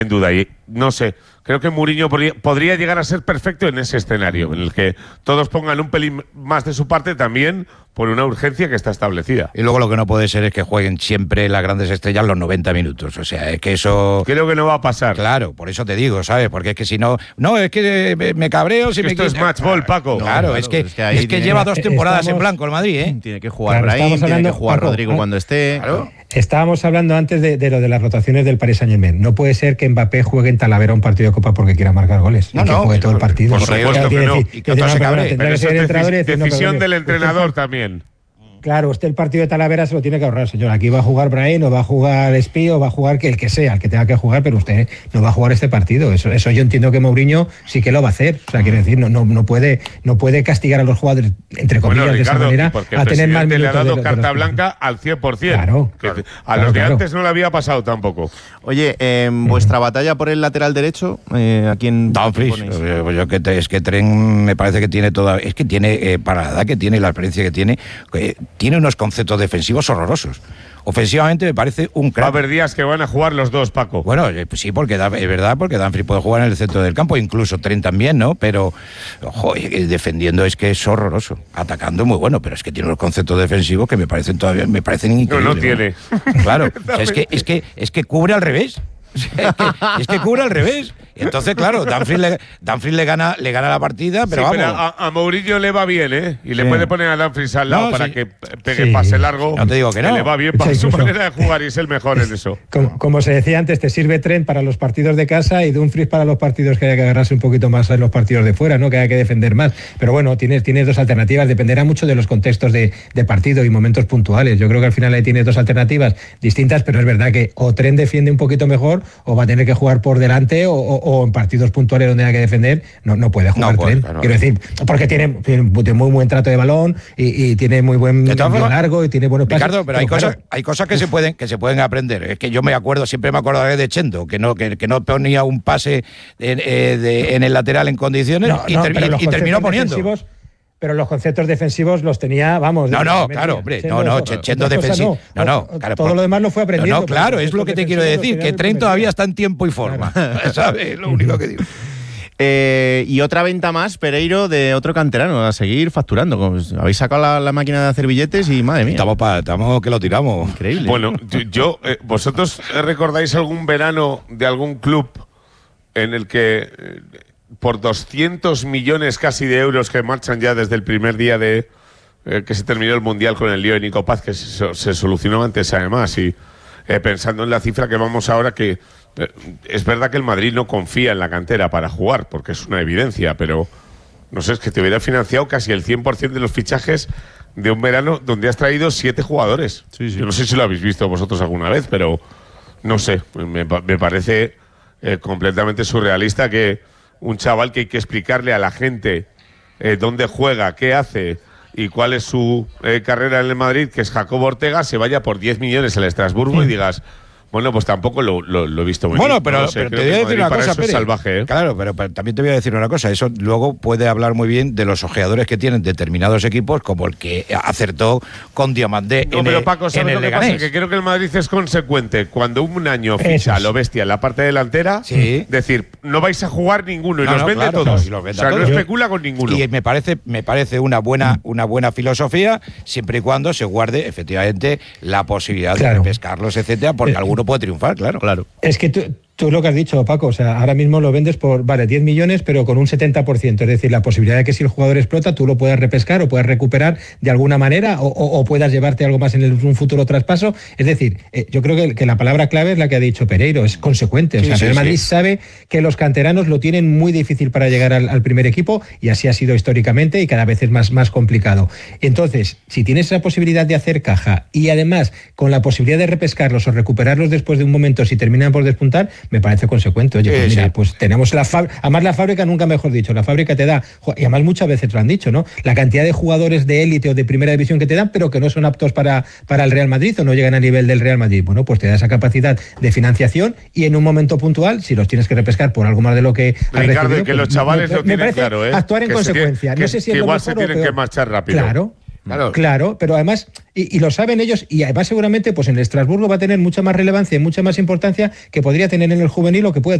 en duda. Y no sé, creo que Mourinho podría llegar a ser perfecto en ese escenario, en el que todos pongan un pelín más de su parte también por una urgencia que está establecida. Y luego lo que no puede ser es que jueguen siempre las grandes estrellas los 90 minutos. O sea, es que eso... Creo que no va a pasar. Claro, por eso te digo, ¿sabes? Porque es que si no... No, es que me cabreo si me esto es match ball, Paco. Claro, es que lleva 2 temporadas en blanco el Madrid, ¿eh? Tiene que jugar Brahim, tiene que jugar Paco, Rodrigo cuando esté. Claro. Estábamos hablando antes de lo de las rotaciones del Paris Saint-Germain. No puede ser que Mbappé juegue en Talavera un partido de Copa porque quiera marcar goles. No, y que juegue todo el partido. por supuesto que no. Y que otro se cabre. Pero eso es decisión del entrenador también. Claro, usted el partido de Talavera se lo tiene que ahorrar, señor. Aquí va a jugar Brahim, o va a jugar Espí, o va a jugar el que sea, el que tenga que jugar, pero usted no va a jugar este partido. Eso yo entiendo que Mourinho sí que lo va a hacer. O sea, quiere decir, no puede castigar a los jugadores, entre comillas, Ricardo, de esa manera, a tener más minutos. Le ha dado carta blanca al 100%. Claro. A los de antes no le había pasado tampoco. Oye, vuestra batalla por el lateral derecho, ¿a quién Dumfries. Es que Trent me parece que tiene toda... Es que tiene, para la edad que tiene y la experiencia que tiene unos conceptos defensivos horrorosos. Ofensivamente me parece un crack. Va a haber días que van a jugar los dos, Paco. Bueno, pues sí, porque es verdad, porque Dumfries puede jugar en el centro del campo, incluso Trent también, ¿no? Pero, ojo, defendiendo es que es horroroso. Atacando muy bueno, pero es que tiene unos conceptos defensivos que me parecen increíbles. No tiene. Claro, o sea, es que cubre al revés. Es que cubre al revés. Entonces, claro, Dumfries le gana la partida, pero sí, vamos. Pero a Mourinho le va bien, ¿eh? Y le puede poner a Dumfries al lado para que pegue Sí. pase largo. No te digo que no. Le va bien para su manera de jugar y es el mejor en eso. Como se decía antes, te sirve Trent para los partidos de casa y Dumfries para los partidos que haya que agarrarse un poquito más en los partidos de fuera, ¿no? Que haya que defender más. Pero bueno, tienes 2 alternativas, dependerá mucho de los contextos de partido y momentos puntuales. Yo creo que al final ahí tienes 2 alternativas distintas, pero es verdad que o Trent defiende un poquito mejor o va a tener que jugar por delante o en partidos puntuales donde haya que defender, no puede jugar Trent. Claro. Quiero decir, porque tiene muy buen trato de balón y tiene muy buen envío largo y tiene buenos pases. Ricardo, pero hay cosas que se pueden aprender. Es que yo siempre me acuerdo de Chendo, que no ponía un pase en el lateral en condiciones y terminó poniendo. Pero los conceptos defensivos los tenía, vamos. Claro, hombre. Chendo defensivo. Claro, todo lo demás lo fue aprendiendo. Claro, es lo que te quiero decir, que Trent todavía está en tiempo y forma. ¿Sabes? Lo único que digo. Y otra venta más, Pereiro, de otro canterano, a seguir facturando. Habéis sacado la máquina de hacer billetes y madre mía. Estamos que lo tiramos. Increíble. Bueno, ¿vosotros recordáis algún verano de algún club en el que por 200 millones casi de euros que marchan ya desde el primer día de que se terminó el Mundial con el lío de Nico Paz, que se solucionó antes además, y pensando en la cifra que vamos ahora, que es verdad que el Madrid no confía en la cantera para jugar, porque es una evidencia, pero no sé, es que te hubiera financiado casi el 100% de los fichajes de un verano donde has traído 7 jugadores. Sí. Yo no sé si lo habéis visto vosotros alguna vez, pero no sé, me parece completamente surrealista que un chaval que hay que explicarle a la gente dónde juega, qué hace y cuál es su carrera en el Madrid, que es Jacobo Ortega, se vaya por 10 millones al Estrasburgo y digas, bueno, pues tampoco lo he visto muy bien. Bueno, pero te voy a decir una cosa, Pérez. Salvaje, ¿eh? Claro, pero también te voy a decir una cosa. Eso luego puede hablar muy bien de los ojeadores que tienen determinados equipos, como el que acertó con Diamandé en el Paco, ¿sabes lo que pasa? Que creo que el Madrid es consecuente. Cuando un año ficha a lo bestia en la parte delantera, decir, no vais a jugar ninguno y los vende todos. No especula con ninguno. Y me parece una buena filosofía, siempre y cuando se guarde efectivamente la posibilidad de repescarlos, etcétera, porque alguno puede triunfar, claro. Es que tú lo que has dicho, Paco, o sea, ahora mismo lo vendes por, 10 millones, pero con un 70%, es decir, la posibilidad de que si el jugador explota, tú lo puedas repescar o puedas recuperar de alguna manera o puedas llevarte algo más en un futuro traspaso. Es decir, yo creo que la palabra clave es la que ha dicho Pereiro, es consecuente. O sea, Real Madrid sabe que los canteranos lo tienen muy difícil para llegar al primer equipo y así ha sido históricamente y cada vez es más complicado. Entonces, si tienes esa posibilidad de hacer caja y además con la posibilidad de repescarlos o recuperarlos después de un momento si terminan por despuntar, me parece consecuente. Oye, pues mira, pues tenemos además la fábrica, nunca mejor dicho, la fábrica te da, y además muchas veces lo han dicho, ¿no? La cantidad de jugadores de élite o de primera división que te dan, pero que no son aptos para el Real Madrid o no llegan al nivel del Real Madrid. Bueno, pues te da esa capacidad de financiación y en un momento puntual, si los tienes que repescar por algo más de lo que has Ricardo, recibido, y que los chavales lo tienen claro, actuar en consecuencia. No sé si igual se tienen que marchar rápido. Claro. Claro, pero además, y lo saben ellos, y además seguramente pues en el Estrasburgo va a tener mucha más relevancia y mucha más importancia que podría tener en el juvenil o que puede